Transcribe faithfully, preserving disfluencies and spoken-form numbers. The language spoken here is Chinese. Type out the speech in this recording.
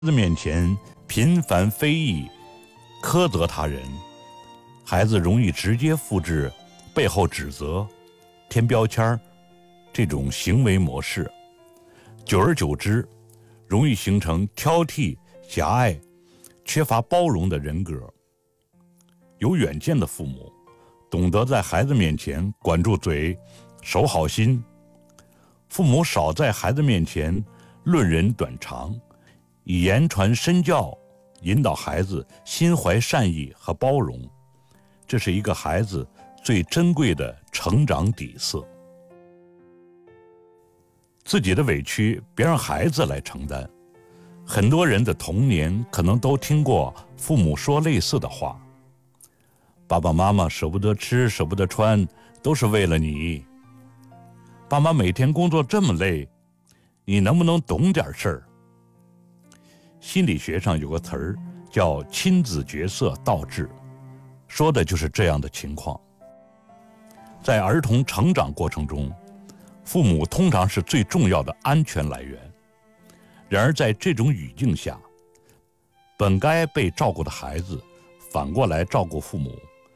子面前频繁非议、苛责他人，孩子容易直接复制背后指责、添标签这种行为模式，久而久之，容易形成挑剔、狭隘、缺乏包容的人格。有远见的父母，懂得在孩子面前管住嘴、守好心。父母少在孩子面前论人短长，以言传身教，引导孩子心怀善意和包容，这是一个孩子最珍贵的成长底色。自己的委屈别让孩子来承担。很多人的童年可能都听过父母说类似的话：爸爸妈妈舍不得吃舍不得穿，都是为了你。爸妈每天工作这么累，你能不能懂点事儿？心理学上有个词儿叫亲子角色倒置，说的就是这样的情况。在儿童成长过程中，父母通常是最重要的安全来源。然而在这种语境下，本该被照顾的孩子反过来照顾父母，